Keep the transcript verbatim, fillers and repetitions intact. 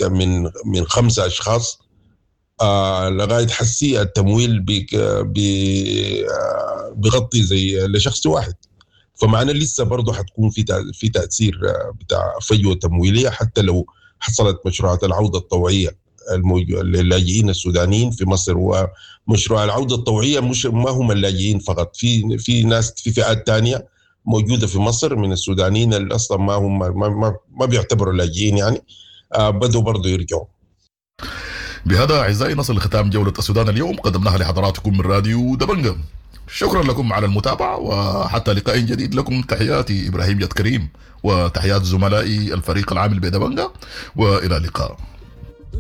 من من خمسة أشخاص آه لغاية حسي التمويل بيك- بي- آه، بيغطي زي لشخص واحد. فمعنى لسه برضه حتكون في تأ- في تأثير آه، بتاع فجوة تمويلية حتى لو حصلت مشروعات العودة الطوعية الموجو- للاجئين السودانيين في مصر. ومشروع العودة الطوعية مش ما هم اللاجئين فقط، في في ناس في فئات تانية موجودة في مصر من السودانيين اللي أصلا ما هم ما, ما, ما بيعتبروا لاجئين يعني، آه بدوا برضه يرجعوا. بهذا أعزائي نصل لختام جولة السودان اليوم قدمناها لحضراتكم من راديو دبنجة. شكرا لكم على المتابعة، وحتى لقاء جديد لكم تحياتي إبراهيم جد كريم وتحيات زملائي الفريق العامل بدبنجة، وإلى اللقاء.